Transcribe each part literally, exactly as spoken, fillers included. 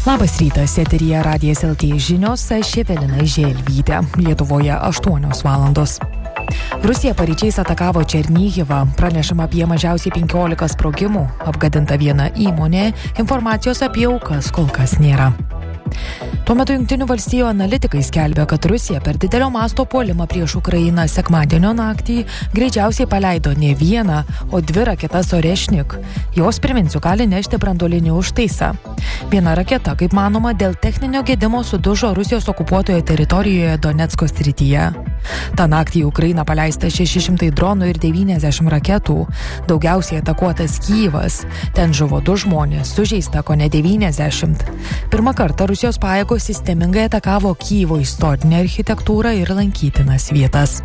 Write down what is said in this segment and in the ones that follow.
Labas rytas, eteryje Radijas L T žinios, aš Evelina Želvytė. Lietuvoje aštuonios valandos. Rusija paryčiais atakavo Černyhivą, pranešama apie mažiausiai penkiolika sprogimų, apgadinta viena įmonė, informacijos apie aukas kol kas nėra. Tuo metu Jungtinių valstijų analitikai skelbia, kad Rusija per didelio masto puolimą prieš Ukrainą sekmadienio naktį greičiausiai paleido ne vieną, o dvi raketas Orešnik. Jos, priminsiu, gali nešti branduolinį užtaisą. Viena raketa, kaip manoma, dėl techninio gedimo sudužo Rusijos okupuotoje teritorijoje Donecko srityje. Ta naktį į Ukrainą paleista šeši šimtai dronų ir devyniasdešimt raketų. Daugiausiai atakuotas Kyjivas. Ten žuvo du žmonės, sužeista kone devyniasdešimt. Pirmą kartą Rusijos pajėgos sistemingai atakavo Kyjivo istorinę architektūrą ir lankytinas vietas.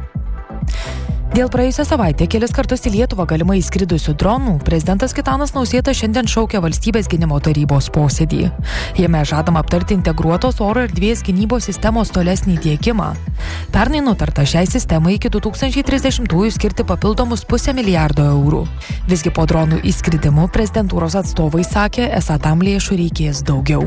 Dėl praėjusią savaitę kelis kartus į Lietuvą galimai įskridusių dronų prezidentas Gitanas Nausėda šiandien šaukia valstybės gynimo tarybos posėdį. Jame žadama aptarti integruotos oro erdvės gynybos sistemos tolesnį tiekimą. Pernai nutarta šiai sistemai iki du tūkstančiai trisdešimtųjų skirti papildomus pusę milijardo eurų. Visgi po dronų įskridimų prezidentūros atstovai sakė, esą tam lėšų reikės daugiau.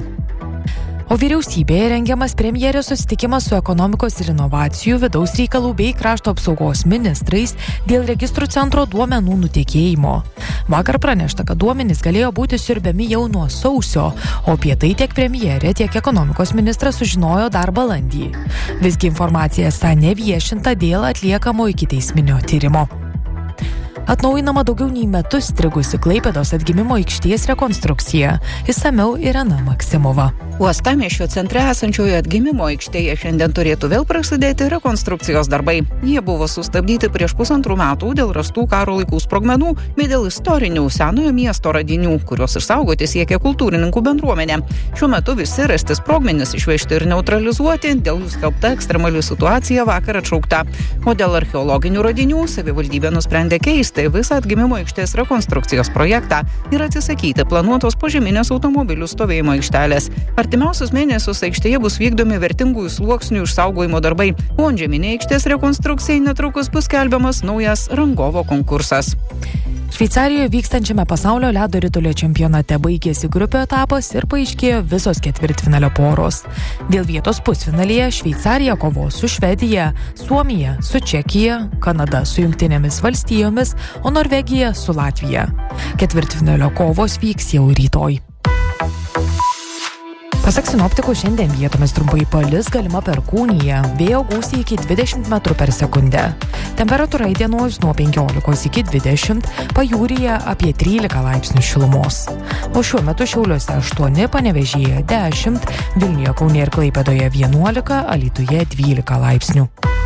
O vyriausybėje rengiamas premjerės susitikimas su ekonomikos ir inovacijų, vidaus reikalų bei krašto apsaugos ministrais dėl registrų centro duomenų nutekėjimo. Vakar pranešta, kad duomenys galėjo būti siurbiami jau nuo sausio, o apie tai tiek premjerė, tiek ekonomikos ministras sužinojo dar balandį. Visgi informacija esą neviešinta dėl atliekamo ikiteisminio tyrimo. Atnaujinama daugiau nei metus strigusi Klaipėdos atgimimo aikštės rekonstrukcija. Išsamiau Irena Maksimova. Uostamiesčio centre esančioje atgimimo aikštėje šiandien turėtų vėl prasidėti rekonstrukcijos darbai. Jie buvo sustabdyti prieš pusantrų metų dėl rastų karo laikų sprogmenų, bei dėl istorinių senojo miesto radinių, kurios išsaugoti siekia kultūrininkų bendruomenė. Šiuo metu visi rasti sprogmenys išvežti ir neutralizuoti, dėl jų skelbta ekstremali situacija vakar atšaukta. O dėl archeologinių radinių savivaldybė nusprendė keisti visą atgimimo aikštės rekonstrukcijos projektą ir atsisakyti planuotos požeminės automobilių stovėjimo aikštelės. Artimiausius mėnesius aikštėje bus vykdomi vertingųjų sluoksnių išsaugojimo darbai, o antžeminė aikštės rekonstrukcijai netrukus bus skelbiamas naujas rangovo konkursas. Šveicarijoje vykstančiame pasaulio ledo ritulio čempionate baigėsi grupių etapas ir paaiškėjo visos ketvirtfinalio poros. Dėl vietos pusfinalyje Šveicarija kovos su Švedija, Suomija su Čekija, Kanada su Jungtinėmis valstijomis, o Norvegija su Latvija. Ketvirtfinalio kovos vyks jau rytoj. Pasak sinoptikų, šiandien vietomis trumpai palis, galima perkūnija, vėjo gūsiai iki dvidešimt metrų per sekundę. Temperatūra įdienojus nuo penkiolikos iki dvidešimt, pajūryje apie trylika laipsnių šilumos. O šiuo metu Šiauliuose aštuoni, Panevėžyje dešimt, Vilniuje, Kaune ir Klaipėdoje vienuolika, Alytuje dvylika laipsnių.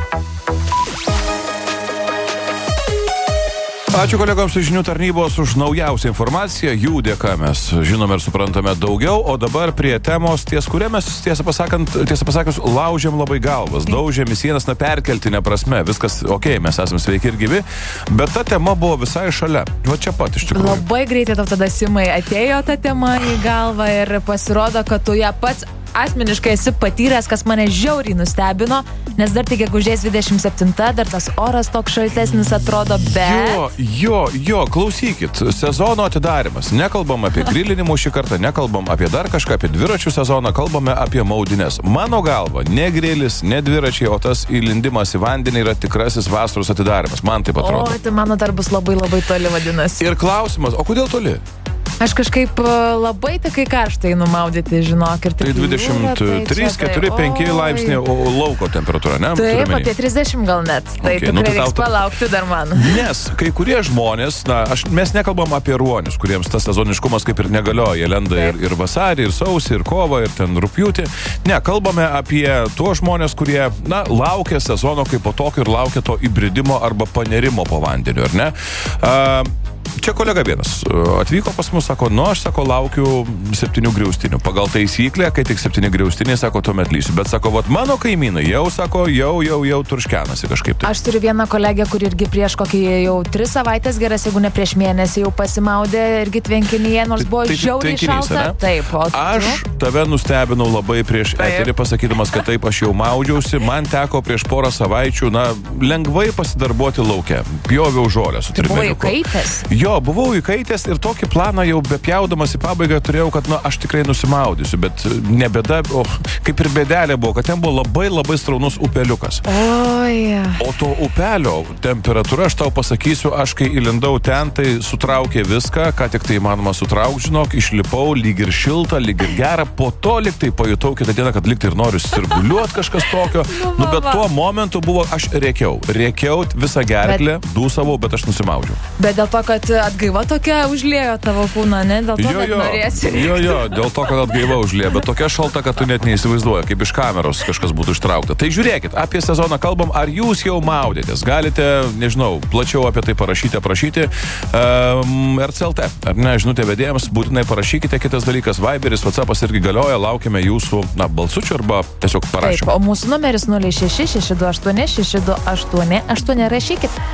Ačiū kolegoms iš žinių tarnybos už naujausią informaciją, jų dėka mes žinome ir suprantame daugiau, o dabar prie temos, ties kuria mes, tiesą pasakant, tiesą pasakius, laužiam labai galvas, daužiam į sienas, na perkeltinė prasme, viskas ok, mes esame sveiki ir gyvi, bet ta tema buvo visai šalia, va čia pat iš tikrųjų. Labai greitai tau tada, Simai, atėjo ta tema į galvą ir pasirodo, kad tu ją pats asmeniškai esi patyręs, kas mane žiauriai nustebino, nes dar tik gegužės dvidešimt septinta, dar tas oras toks šaltesnis atrodo, bet... Jo, jo, jo, klausykit, sezono atidarimas. Nekalbam apie grilinimų šį kartą, nekalbam apie dar kažką, apie dviračių sezoną, kalbame apie maudines. Mano galva, ne grilis, ne dviračiai, o tas įlindimas į vandenį yra tikrasis vasaros atidarimas. Man taip atrodo. O, tai mano dar bus labai labai toli vadinasi. Ir klausimas, o kodėl toli? Aš kažkaip labai takai karštai numaudyti, žinok. Ir tai dvidešimt trys, keturi, penki laipsniai, o lauko temperatūra, ne? Taip, apie trisdešimt gal net. Tai okay, tikrai nu, tai reiks tau... palaukti dar man. Nes kai kurie žmonės, na, aš, mes nekalbam apie ruonius, kuriems tas sezoniškumas kaip ir negalioja. Jie lenda ir, ir vasarį, ir sausį, ir kovą, ir ten rugpjūtį. Ne, kalbame apie tuos žmonės, kurie, na, laukia sezono kaip po tokio ir laukia to įbridimo arba panerimo po vandeniu, ar ne? Uh, Čia kolega vienas atvyko pas mus, sako, nu aš, sako, laukiu septynių griaustinių. Pagal taisyklę, kai tik septyni griaustiniai, sako, tuomet lysiu. Bet, sako, vat mano kaimynai jau, sako, jau, jau, jau turškenasi kažkaip tai. Aš turiu vieną kolegę, kur irgi prieš kokį jau tris savaitės geras, jeigu ne prieš mėnesį jau pasimaudė irgi tvenkinyje, nors buvo tai, žiauriai šalta. Taip, o aš tave nustebinau labai prieš eterį, pasakydamas, kad taip aš jau maudžiausi. Man teko prieš porą savaičių, na, lengvai pasidarbuoti lauke. Pjoviau žolę su trimeriuku. Buvai kaitęs? Jo, buvau įkaitęs ir tokį planą jau bepjaudamas į pabaigą turėjau, kad, na, aš tikrai nusimaudysiu, bet ne bėda, o kaip ir bėdelė buvo, kad ten buvo labai labai straunus upeliukas. Oi. O to upelio temperatūra, aš tau pasakysiu, aš kai įlindau ten, tai sutraukė viską, ką tik tai įmanoma sutraukti, žinok, išlipau, lyg ir šilta, lyg ir gera, po to lyg tai pajutau kitą dieną, kad lyg tai ir noriu sirguliuoti kažkas tokio, nu, bet tuo momentu buvo, aš rėkiau, rėkiau visą gerklę, bet... dūsavau, bet aš nusimaudžiau. Bet dėl to, kad atgaiva tokia užliejo tavo kūną, ne? Dėl to, jo, kad jo, norėsi. Jo, jo, dėl to, kad atgaiva užliejo, bet tokia šalta, kad tu net neįsivaizduoji, kaip iš kameros kažkas būtų ištraukta. Tai žiūrėkit, apie sezoną kalbam, ar jūs jau maudėtės? Galite, nežinau, plačiau apie tai parašyti, aprašyti. Um, R C L T, ar ne, žinutė vedėjams, būtinai parašykite. Kitas dalykas, Viberis, WhatsAppas irgi galioja, laukime jūsų, na, balsučių arba tiesiog parašymą. Taip, o mūsų numeris nulis šeši šeši du aštuoni šeši du aštuoni aštuoni, rašykit.